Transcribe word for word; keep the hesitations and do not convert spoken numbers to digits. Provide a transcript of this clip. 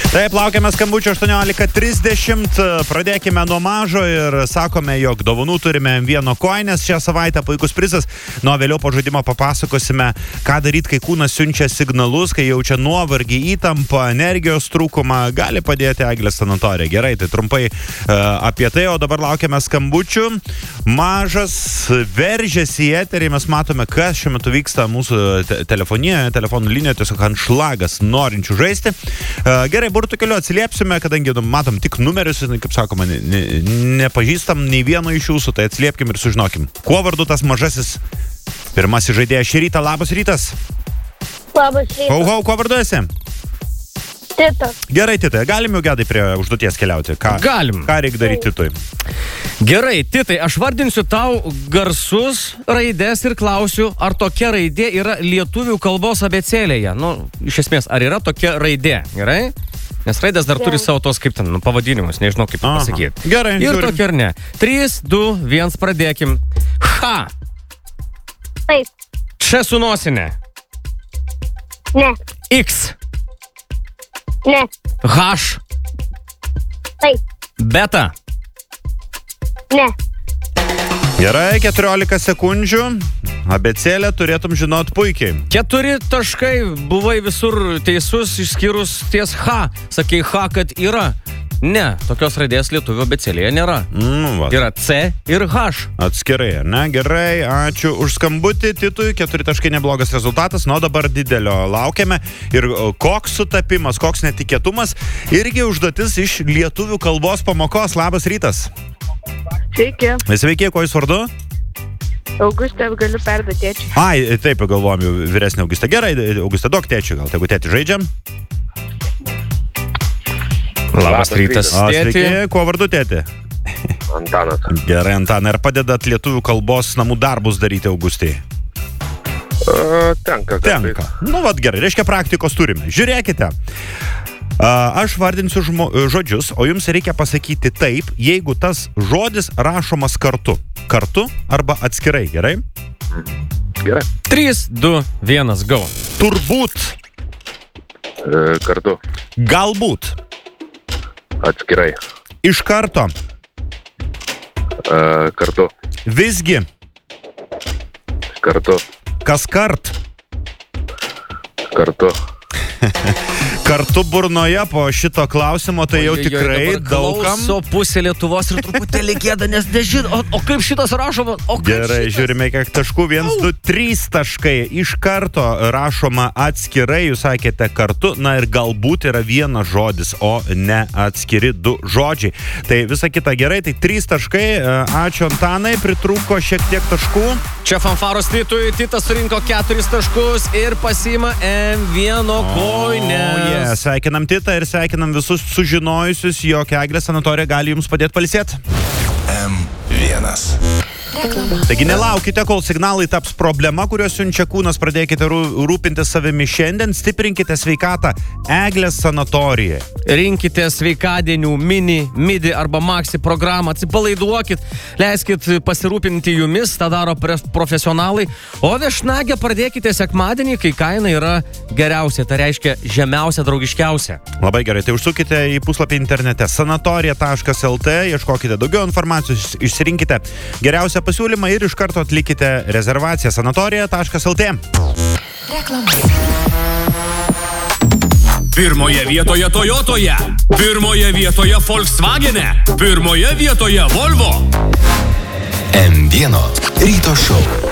Taip, laukiame skambučio aštuoniolika trisdešimt, pradėkime nuo mažo ir sakome, jog dovanų turime em vieno koinės šią savaitę, puikus prizas. Nuo vėliau po žaidimo papasakosime, ką daryti, kai kūnas siunčia signalus, kai jaučia nuovargį, įtampą, energijos trūkumą, gali padėti Eglės sanatorija. Gerai, tai trumpai uh, apie tai, o dabar laukiame skambučių. Mažas veržiasi į eterį, mes matome, kas šiuo metu vyksta mūsų te telefonijoje, telefonų linijoje, tiesiog anšlagas norinčių žaisti. Uh, gerai, burtų keliu atsiliepsime, kadangi matom tik numerius, kaip sakoma, ne, ne, nepažįstam nei vieno iš jūsų, tai atsiliepkim ir sužinokim. Kuo vardu tas mažasis pirmasis žaidėjas šį rytą? Labas rytas. Labas rytas. Hau, hau, kuo vardu esi? Titas. Gerai, Titai, galim jau gedai prie užduoties keliauti. Ką, Galim. Ką reikia daryti Titui? Gerai, Titai, aš vardinsiu tau garsus raidės ir klausiu, ar tokia raidė yra lietuvių kalbos abėcėlėje. Nu, iš esmės, ar yra tokia raidė, gerai? Nes raidės dar turi savo tos kaip ten, nu, pavadinimus, nežinau kaip pasakyti. Gerai, ir žiūrim. tokia ar ne. trys, du, vienas, pradėkim. H. Taip. Čia su nosinė. Ne. X. Ne. H. Taip. Beta. Ne. Gerai, keturiolika sekundžių. Abėcėlę turėtum žinot puikiai. Keturi taškai, buvai visur teisus, išskyrus ties H. Sakei H, kad yra. Ne, tokios raidės lietuvių abėcėlėje nėra. Nu, va. Yra C ir H. Atskirai, ar ne? Gerai, ačiū už skambutį Titui, keturi taškai neblogas rezultatas, nuo dabar didelio laukiame. Ir koks sutapimas, koks netikėtumas, irgi užduotis iš lietuvių kalbos pamokos. Labas rytas. Sveiki. Sveiki, kuo jūs vardu? Augustė, galiu perduoti tėčiui. Ai, taip, galvojom jau vyresnį Augustę. Gerai, Augustė, duok tėčiui, gal tegu tėti žaidžiam. Labas rytas, O, tėti. sveiki, kuo vardu tėti? Antanas. Gerai, Antanai, ar padedat lietuvių kalbos namų darbus daryti Augustei? Uh, tenka. Tenka. Nu, vat gerai, reiškia praktikos turime. Žiūrėkite. Aš vardinsiu žmo, žodžius, o jums reikia pasakyti taip, jeigu tas žodis rašomas kartu. Kartu arba atskirai, gerai? Gerai. trys, du, vienas, go. Turbūt. Uh, kartu. Galbūt. Atskirai. Iš karto. Uh, kartu. Visgi. Kartu. Kaskart. Kartu. Kartu burnoje po šito klausimo, tai jau tikrai daugam. Klauso pusė Lietuvos ir truputėlį gėda, nes nežino, o, o kaip šitas rašoma? O kaip Gerai, šitas? žiūrime, kiek taškų. Vienas, du, trys taškai. Iš karto rašoma atskirai, jūs sakėte kartu, na ir galbūt yra vienas žodis, o ne atskiri du žodžiai. Tai visa kita gerai, tai trys taškai. Ačiū Antanai, pritrūko šiek tiek taškų. Čia fanfaros Titui, Titas surinko keturis taškus ir pasiima em vieno koinės. Oh, yeah. Sveikinam Titą ir sveikinam visus sužinojusius, jog Eglės sanatorija gali jums padėti pailsėti. em vienas. Taigi nelaukite, kol signalai taps problema, kurios siunčia kūnas, pradėkite rūpinti savimi šiandien, stiprinkite sveikatą Eglės sanatorijoje. Rinkite sveikadienių mini, midi arba maxi programą, atsipalaiduokit, leiskit pasirūpinti jumis, tą daro profesionalai, o viešnagę pradėkite sekmadienį, kai kaina yra geriausia, tai reiškia žemiausia, draugiškiausia. Labai gerai, tai užsukite į puslapį internete sanatorija taškas lt, ieškokite daugiau informacijos, išsirinkite geriausią pasiūlymą ir iš karto atlikite rezervaciją sanatorija taškas lt. Pirmoje vietoje Toyotoje, pirmoje vietoje Volkswagene, pirmoje vietoje Volvo. em vieno ryto šou.